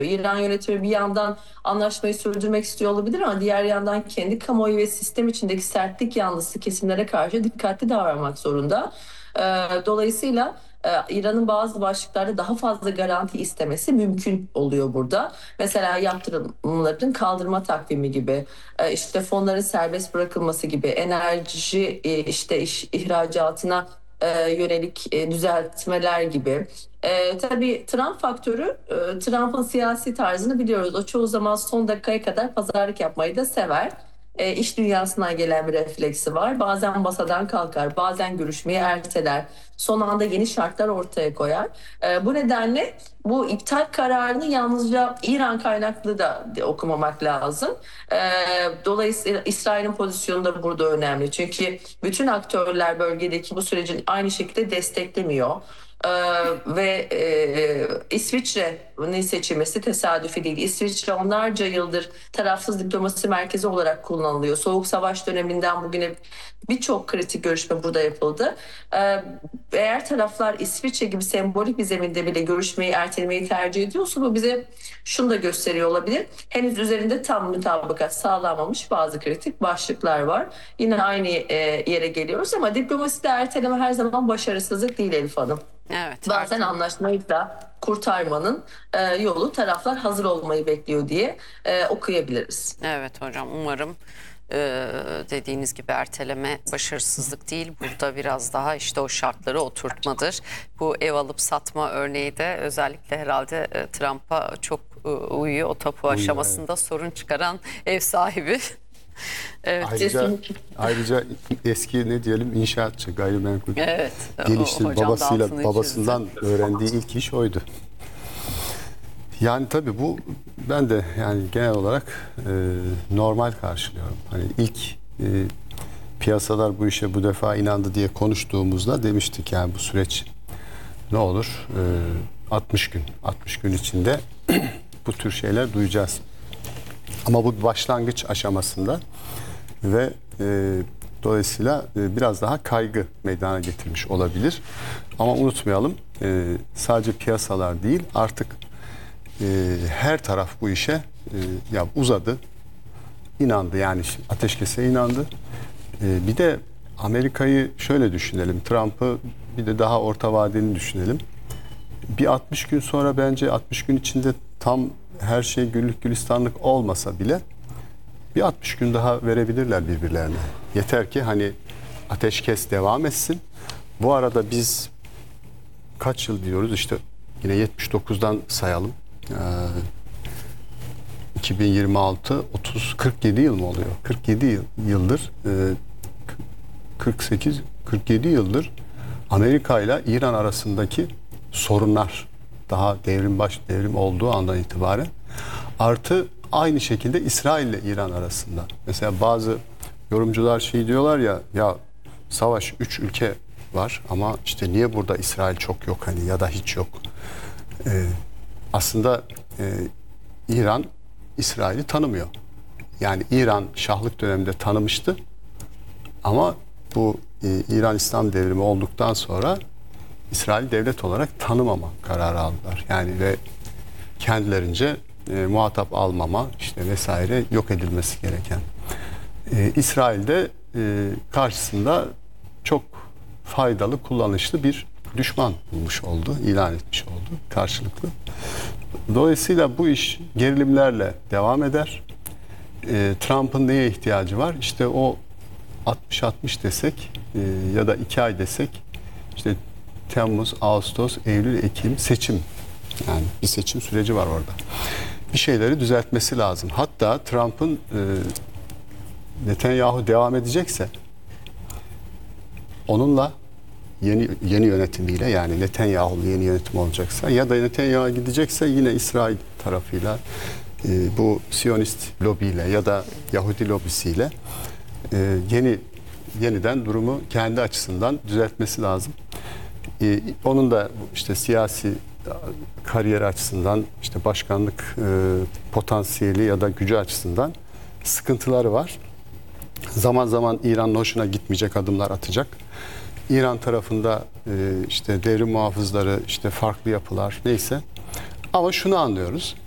İran yönetimi bir yandan anlaşmayı sürdürmek istiyor olabilir ama diğer yandan kendi kamuoyu ve sistem içindeki sertlik yanlısı kesimlere karşı dikkatli davranmak zorunda. Dolayısıyla İran'ın bazı başlıklarda daha fazla garanti istemesi mümkün oluyor burada. Mesela yaptırımların kaldırma takvimi gibi, işte fonların serbest bırakılması gibi, enerji ihracatına yönelik düzeltmeler gibi. Tabii Trump faktörü, Trump'ın siyasi tarzını biliyoruz. O çoğu zaman son dakikaya kadar pazarlık yapmayı da sever. İş dünyasından gelen bir refleksi var. Bazen masadan kalkar, bazen görüşmeyi erteler. Son anda yeni şartlar ortaya koyar. Bu nedenle bu iptal kararını yalnızca İran kaynaklı da okumamak lazım. Dolayısıyla İsrail'in pozisyonu da burada önemli. Çünkü bütün aktörler bölgedeki bu sürecin aynı şekilde desteklemiyor. İsviçre'nin seçilmesi tesadüfi değil. İsviçre onlarca yıldır tarafsız diplomasi merkezi olarak kullanılıyor. Soğuk Savaş döneminden bugüne birçok kritik görüşme burada yapıldı. Eğer taraflar İsviçre gibi sembolik bir zeminde bile görüşmeyi ertelemeyi tercih ediyorsa bu bize şunu da gösteriyor olabilir. Henüz üzerinde tam mutabakat sağlanmamış bazı kritik başlıklar var. Yine aynı yere geliyoruz ama diplomaside erteleme her zaman başarısızlık değil Elif Hanım. Evet, Bazen artık. anlaşmayı da kurtarmanın yolu taraflar hazır olmayı bekliyor diye okuyabiliriz. Evet hocam, umarım dediğiniz gibi erteleme başarısızlık değil. Burada biraz daha işte o şartları oturtmadır. Bu ev alıp satma örneği de özellikle herhalde Trump'a çok uyuyor. O tapu aşamasında sorun çıkaran ev sahibi. Evet. Ayrıca eski ne diyelim inşaatçı, gayrimenkul Evet. geliştirme Hocam da altını babasından öğrendiği ilk iş oydu. Yani tabii bu ben de yani genel olarak normal karşılıyorum. Hani ilk piyasalar bu işe bu defa inandı diye konuştuğumuzda demiştik yani bu süreç ne olur 60 gün içinde bu tür şeyler duyacağız. Ama bu başlangıç aşamasında ve dolayısıyla biraz daha kaygı meydana getirmiş olabilir. Ama unutmayalım sadece piyasalar değil artık her taraf bu işe ya uzadı, inandı yani ateşkese inandı. Bir de Amerika'yı şöyle düşünelim, Trump'ı bir de daha orta vadeli düşünelim. Bir 60 gün sonra bence 60 gün içinde tam her şey güllük gülistanlık olmasa bile bir 60 gün daha verebilirler birbirlerine. Yeter ki hani ateşkes devam etsin. Bu arada biz kaç yıl diyoruz işte yine 79'dan sayalım. 2026 47 yıl mı oluyor? 47 yıldır 47 yıldır Amerika ile İran arasındaki sorunlar daha devrim olduğu andan itibaren artı aynı şekilde İsrail ile İran arasında. Mesela bazı yorumcular şey diyorlar ya savaş 3 ülke var ama işte niye burada İsrail çok yok hani ya da hiç yok. Aslında İran İsrail'i tanımıyor. Yani İran şahlık döneminde tanımıştı ama bu İran İslam devrimi olduktan sonra İsrail devlet olarak tanımama kararı aldılar. Yani ve kendilerince muhatap almama işte vesaire yok edilmesi gereken. İsrail'de karşısında çok faydalı, kullanışlı bir düşman bulmuş oldu, ilan etmiş oldu karşılıklı. Dolayısıyla bu iş gerilimlerle devam eder. Trump'ın neye ihtiyacı var? İşte o 60-60 desek ya da 2 ay desek işte Temmuz, Ağustos, Eylül, Ekim seçim. Yani bir seçim süreci var orada. Bir şeyleri düzeltmesi lazım. Hatta Trump'ın Netanyahu devam edecekse onunla yeni yönetimiyle yani Netanyahu'lu yeni yönetim olacaksa ya da Netanyahu gidecekse yine İsrail tarafıyla bu Siyonist lobiyle ya da Yahudi lobisiyle yeniden durumu kendi açısından düzeltmesi lazım. Onun da işte siyasi kariyer açısından işte başkanlık potansiyeli ya da gücü açısından sıkıntıları var. Zaman zaman İran'ın hoşuna gitmeyecek adımlar atacak. İran tarafında işte devrim muhafızları, işte farklı yapılar neyse. Ama şunu anlıyoruz.